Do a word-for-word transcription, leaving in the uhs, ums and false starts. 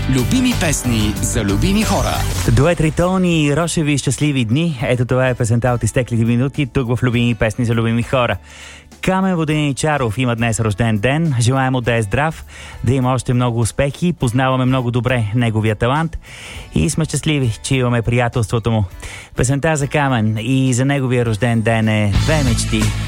Любими песни за любими хора. Дует Ритони и Рошеви щастливи дни. Ето това е песента от изтеклите минути тук в Любими песни за любими хора. Камен Воденичаров има днес рожден ден. Желаем му да е здрав, да има още много успехи. Познаваме много добре неговия талант и сме щастливи, че имаме приятелството му. Песента за Камен и за неговия рожден ден е Две мечти.